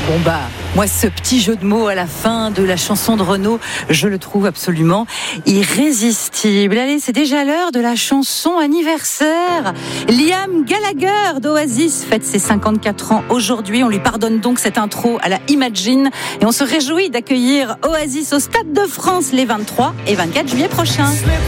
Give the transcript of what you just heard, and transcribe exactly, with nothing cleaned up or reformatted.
Bon bah, moi ce petit jeu de mots à la fin de la chanson de Renaud, je le trouve absolument irrésistible. Allez, c'est déjà l'heure de la chanson anniversaire. Liam Gallagher d'Oasis fête ses cinquante-quatre ans aujourd'hui. On lui pardonne donc cette intro à la Imagine et on se réjouit d'accueillir Oasis au Stade de France les vingt-trois et vingt-quatre juillet prochains.